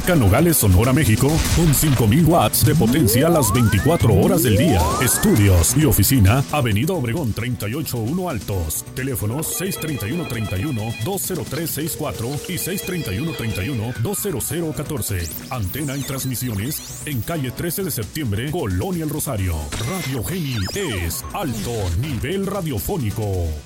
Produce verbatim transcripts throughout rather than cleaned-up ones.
Eléctrica Nogales, Sonora, México, con cinco mil watts de potencia las veinticuatro horas del día. Estudios y oficina, Avenida Obregón treinta y ocho uno Altos. Teléfonos seis treinta y uno treinta y uno dos cero tres seis cuatro y seis treinta y uno treinta y uno dos cero cero catorce. Antena y transmisiones en calle trece de septiembre, Colonia El Rosario. Radio Geni es alto nivel radiofónico.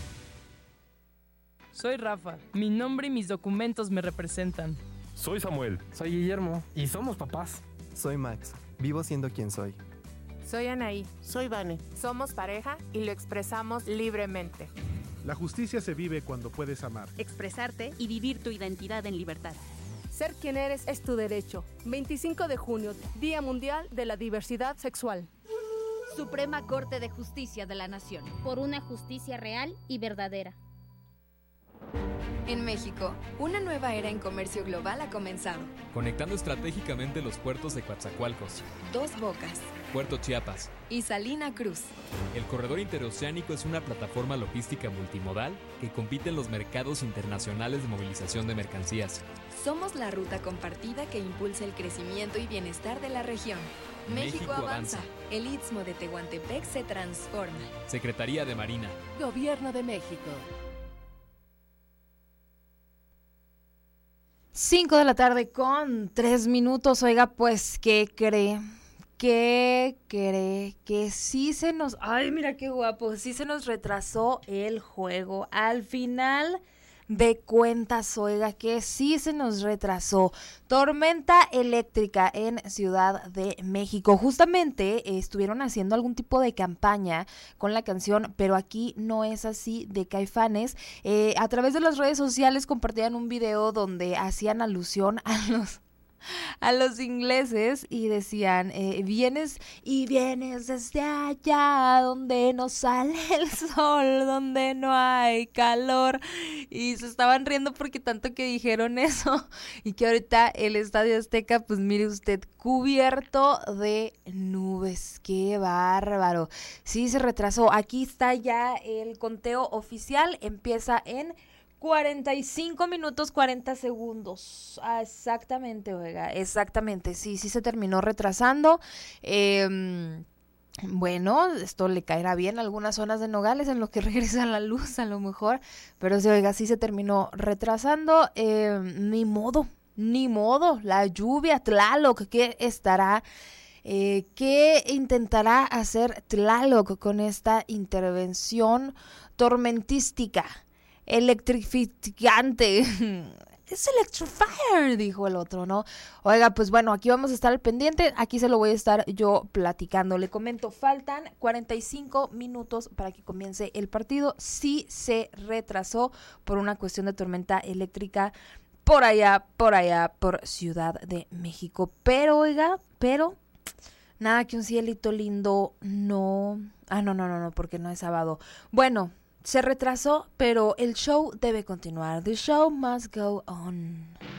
Soy Rafa. Mi nombre y mis documentos me representan. Soy Samuel. Soy Guillermo. Y somos papás. Soy Max. Vivo siendo quien soy. Soy Anaí. Soy Vane. Somos pareja y lo expresamos libremente. La justicia se vive cuando puedes amar, expresarte y vivir tu identidad en libertad. Ser quien eres es tu derecho. veinticinco de junio, Día Mundial de la Diversidad Sexual. Suprema Corte de Justicia de la Nación. Por una justicia real y verdadera. En México, una nueva era en comercio global ha comenzado. Conectando estratégicamente los puertos de Coatzacoalcos, Dos Bocas, Puerto Chiapas y Salina Cruz. El corredor interoceánico es una plataforma logística multimodal que compite en los mercados internacionales de movilización de mercancías. Somos la ruta compartida que impulsa el crecimiento y bienestar de la región. México, México avanza. avanza. El Istmo de Tehuantepec se transforma. Secretaría de Marina. Gobierno de México. Cinco de la tarde con tres minutos. Oiga, pues, ¿qué cree? ¿Qué cree? Que sí se nos... Ay, mira qué guapo. Sí se nos retrasó el juego. Al final de cuentas, oiga, que sí se nos retrasó. Tormenta eléctrica en Ciudad de México. Justamente eh, estuvieron haciendo algún tipo de campaña con la canción, pero aquí no es así, de Caifanes. Eh, a través de las redes sociales compartían un video donde hacían alusión a los... a los ingleses y decían, eh, vienes y vienes desde allá donde no sale el sol, donde no hay calor, y se estaban riendo porque tanto que dijeron eso, y que ahorita el Estadio Azteca, pues mire usted, cubierto de nubes. ¡Qué bárbaro! Sí, se retrasó. Aquí está ya el conteo oficial, empieza en cuarenta y cinco minutos cuarenta segundos. Ah, exactamente, oiga, exactamente. Sí, sí se terminó retrasando. Eh, bueno, esto le caerá bien a algunas zonas de Nogales en lo que regresa la luz, a lo mejor. Pero sí, oiga, sí se terminó retrasando. Eh, ni modo, ni modo. La lluvia, Tlaloc, ¿qué estará? Eh, ¿Qué intentará hacer Tlaloc con esta intervención tormentística? Electrificante. Es electrifier, dijo el otro, ¿no? Oiga, pues bueno, aquí vamos a estar al pendiente, aquí se lo voy a estar yo platicando. Le comento, faltan cuarenta y cinco minutos para que comience el partido. Sí se retrasó por una cuestión de tormenta eléctrica por allá, por allá, por Ciudad de México. Pero, oiga, pero... nada que un cielito lindo, no... Ah, no, no, no, no, porque no es sábado. Bueno... se retrasó, pero el show debe continuar. The show must go on.